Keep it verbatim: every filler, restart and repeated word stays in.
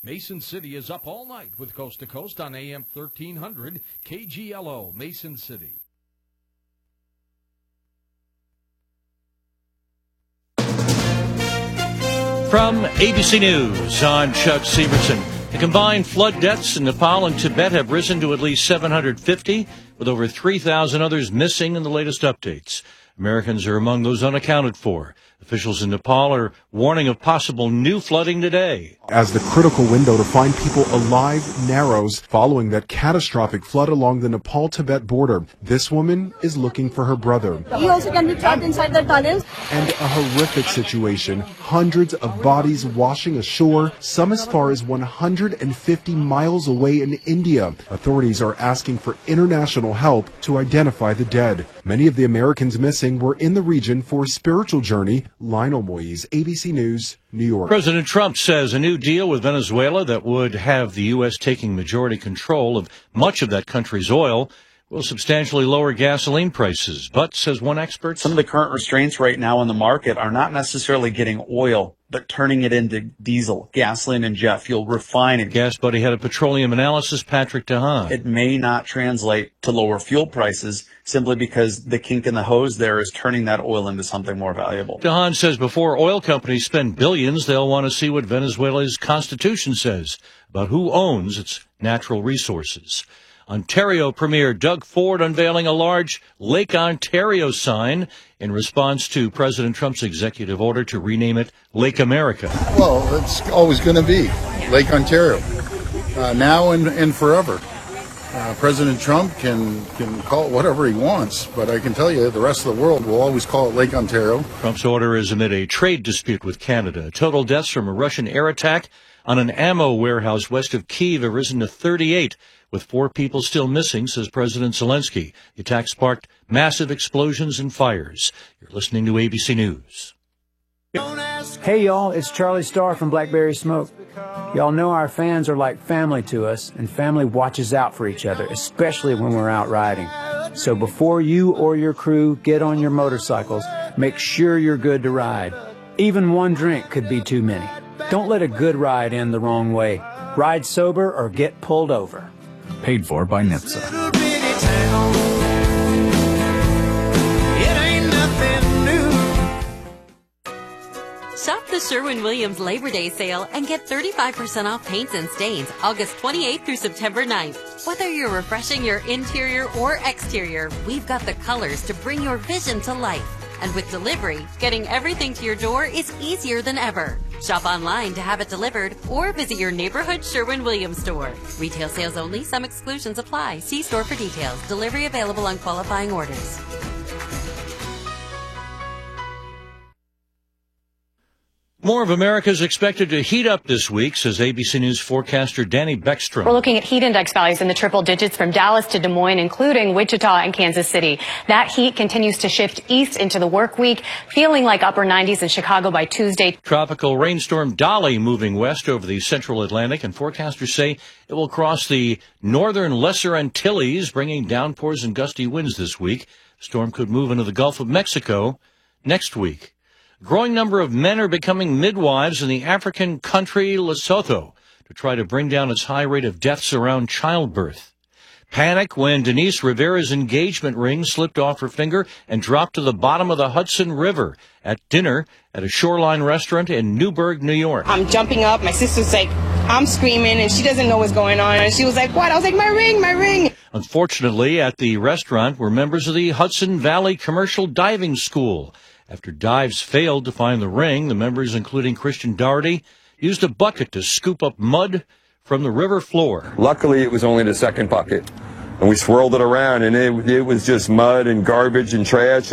Mason City is up all night with Coast to Coast on A M thirteen hundred K G L O, Mason City. From A B C News, I'm Chuck Severson. The combined flood deaths in Nepal and Tibet have risen to at least seven hundred fifty, with over three thousand others missing in the latest updates. Americans are among those unaccounted for. Officials in Nepal are warning of possible new flooding today. As the critical window to find people alive narrows following that catastrophic flood along the Nepal-Tibet border, this woman is looking for her brother. He also can be trapped inside the tunnels. And a horrific situation. Hundreds of bodies washing ashore, some as far as one hundred fifty miles away in India. Authorities are asking for international help to identify the dead. Many of the Americans missing were in the region for a spiritual journey. Lionel Moise, A B C News, New York. President Trump says a new deal with Venezuela that would have the U S taking majority control of much of that country's oil will substantially lower gasoline prices. But, says one expert, some of the current restraints right now in the market are not necessarily getting oil, but turning it into diesel, gasoline, and jet fuel, refining. Gas Buddy head of petroleum analysis, Patrick DeHaan. It may not translate to lower fuel prices simply because the kink in the hose there is turning that oil into something more valuable. DeHaan says before oil companies spend billions, they'll want to see what Venezuela's constitution says about who owns its natural resources. Ontario Premier Doug Ford unveiling a large Lake Ontario sign in response to President Trump's executive order to rename it Lake America. Well, it's always going to be Lake Ontario, uh, now and, and forever. Uh, President Trump can, can call it whatever he wants, but I can tell you the rest of the world will always call it Lake Ontario. Trump's order is amid a trade dispute with Canada. Total deaths from a Russian air attack on an ammo warehouse west of Kyiv have risen to thirty-eight, with four people still missing, says President Zelensky. The attack sparked massive explosions and fires. You're listening to A B C News. Hey, y'all, it's Charlie Starr from Blackberry Smoke. Y'all know our fans are like family to us, and family watches out for each other, especially when we're out riding. So before you or your crew get on your motorcycles, make sure you're good to ride. Even one drink could be too many. Don't let a good ride end the wrong way. Ride sober or get pulled over. Paid for by N H T S A. Shop the Sherwin-Williams Labor Day sale and get thirty-five percent off paints and stains August twenty-eighth through September ninth. Whether you're refreshing your interior or exterior, we've got the colors to bring your vision to life. And with delivery, getting everything to your door is easier than ever. Shop online to have it delivered or visit your neighborhood Sherwin-Williams store. Retail sales only. Some exclusions apply. See store for details. Delivery available on qualifying orders. More of America is expected to heat up this week, says A B C News forecaster Danny Beckstrom. We're looking at heat index values in the triple digits from Dallas to Des Moines, including Wichita and Kansas City. That heat continues to shift east into the work week, feeling like upper nineties in Chicago by Tuesday. Tropical rainstorm Dolly moving west over the central Atlantic, and forecasters say it will cross the northern Lesser Antilles, bringing downpours and gusty winds this week. Storm could move into the Gulf of Mexico next week. A growing number of men are becoming midwives in the African country Lesotho to try to bring down its high rate of deaths around childbirth. Panic when Denise Rivera's engagement ring slipped off her finger and dropped to the bottom of the Hudson River at dinner at a shoreline restaurant in Newburgh, New York. I'm jumping up. My sister's like, I'm screaming, and she doesn't know what's going on. And she was like, what? I was like, my ring, my ring. Unfortunately, at the restaurant were members of the Hudson Valley Commercial Diving School. After dives failed to find the ring, the members, including Christian Doherty, used a bucket to scoop up mud from the river floor. Luckily, it was only the second bucket, and we swirled it around, and it, it was just mud and garbage and trash.